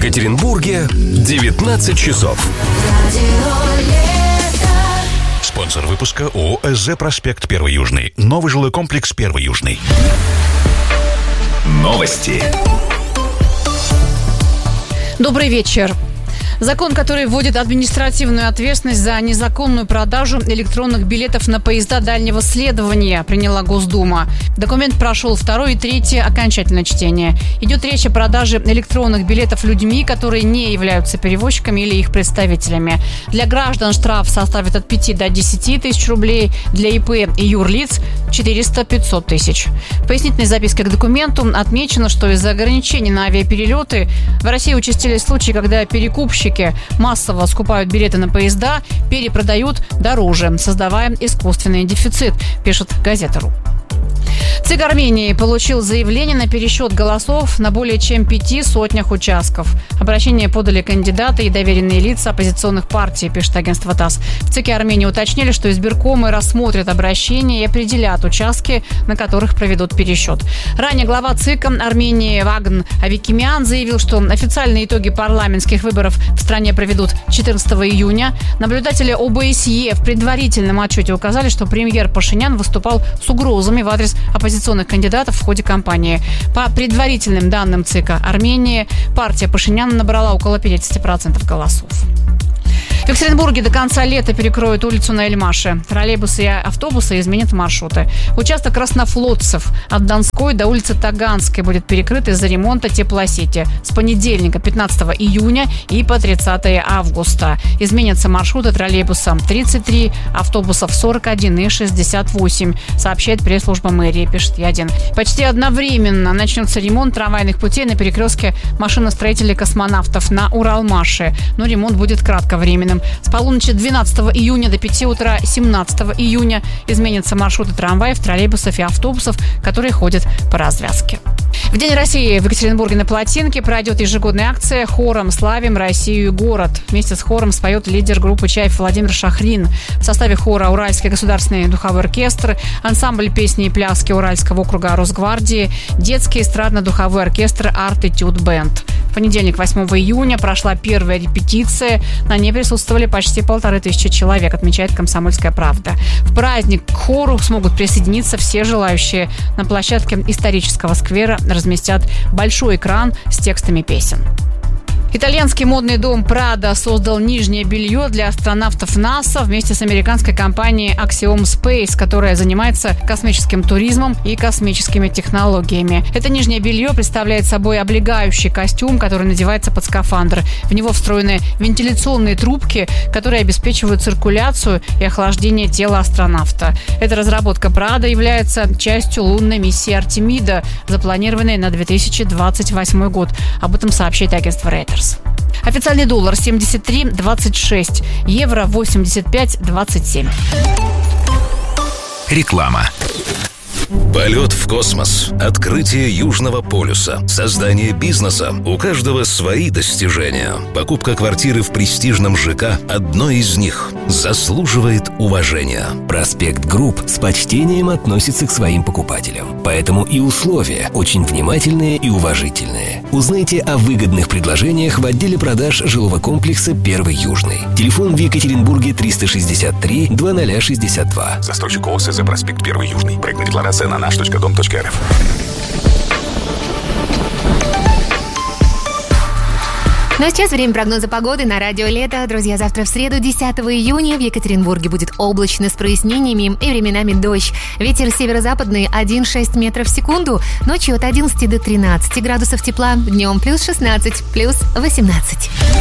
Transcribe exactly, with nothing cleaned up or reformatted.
Екатеринбурге девятнадцать часов. Спонсор выпуска ООО «СЗ Проспект Первый Южный». Новый жилой комплекс Первый Южный. Новости. Добрый вечер. Закон, который вводит административную ответственность за незаконную продажу электронных билетов на поезда дальнего следования, приняла Госдума. Документ прошел второе и третье окончательное чтение. Идет речь о продаже электронных билетов людьми, которые не являются перевозчиками или их представителями. Для граждан штраф составит от пяти до десяти тысяч рублей, для ИП и юрлиц – четыреста-пятьсот тысяч. В пояснительной записке к документу отмечено, что из-за ограничений на авиаперелеты в России участились случаи, когда перекупщики массово скупают билеты на поезда, перепродают дороже, создавая искусственный дефицит, пишет газета.ру. ЦИК Армении получил заявление на пересчет голосов на более чем пяти сотнях участков. Обращение подали кандидаты и доверенные лица оппозиционных партий, пишет агентство ТАСС. В ЦИКе Армении уточнили, что избиркомы рассмотрят обращения и определят участки, на которых проведут пересчет. Ранее глава ЦИКа Армении Вагн Авикимян заявил, что официальные итоги парламентских выборов в стране проведут четырнадцатого июня. Наблюдатели ОБСЕ в предварительном отчете указали, что премьер Пашинян выступал с угрозами в адрес оппозиционных кандидатов в ходе кампании. По предварительным данным ЦИКа Армении, партия Пашиняна набрала около пятьдесят процентов голосов. В Екатеринбурге до конца лета перекроют улицу на Эльмаше. Троллейбусы и автобусы изменят маршруты. Участок Краснофлотцев от Донской до улицы Таганской будет перекрыт из-за ремонта теплосети с понедельника пятнадцатого июня и по тридцатого августа. Изменятся маршруты троллейбуса тридцать три, автобусов сорок один и шестьдесят восемь, сообщает пресс-служба мэрии, пишет Ядин. Почти одновременно начнется ремонт трамвайных путей на перекрестке машиностроителей космонавтов на Уралмаше. Но ремонт будет кратковременным. С полуночи двенадцатого июня до пяти утра семнадцатого июня изменятся маршруты трамваев, троллейбусов и автобусов, которые ходят по развязке. В День России в Екатеринбурге на Плотинке пройдет ежегодная акция «Хором славим Россию и город». Вместе с хором споет лидер группы «Чайф» Владимир Шахрин. В составе хора Уральский государственный духовой оркестр, ансамбль песни и пляски Уральского округа Росгвардии, детский эстрадно-духовой оркестр «Арт Этюд Бенд». В понедельник, восьмого июня, прошла первая репетиция. На ней присутствовали почти полторы тысячи человек, отмечает «Комсомольская правда». В праздник к хору смогут присоединиться все желающие. На площадке исторического сквера разместят большой экран с текстами песен. Итальянский модный дом Prada создал нижнее белье для астронавтов НАСА вместе с американской компанией Axiom Space, которая занимается космическим туризмом и космическими технологиями. Это нижнее белье представляет собой облегающий костюм, который надевается под скафандр. В него встроены вентиляционные трубки, которые обеспечивают циркуляцию и охлаждение тела астронавта. Эта разработка Prada является частью лунной миссии Артемида, запланированной на две тысячи двадцать восьмой год. Об этом сообщает агентство Reuters. Официальный доллар семьдесят три двадцать шесть, евро восемьдесят пять двадцать семь. Реклама. Полет в космос, открытие Южного полюса, создание бизнеса. У каждого свои достижения. Покупка квартиры в престижном ЖК – одно из них. Заслуживает уважения. Проспект Групп с почтением относится к своим покупателям. Поэтому и условия очень внимательные и уважительные. Узнайте о выгодных предложениях в отделе продаж жилого комплекса «Первый Южный». Телефон в Екатеринбурге триста шестьдесят три двадцать шестьдесят два. Застройщик ООО «СЗ Проспект Первый Южный». Проектная декларация на наш точка дом точка эр эф. Ну а сейчас время прогноза погоды на радио Лето. Друзья, завтра в среду, десятого июня, в Екатеринбурге будет облачно с прояснениями и временами дождь. Ветер северо-западный один целых шесть метров в секунду. Ночью от одиннадцати до тринадцати градусов тепла. Днем плюс шестнадцать, плюс восемнадцать.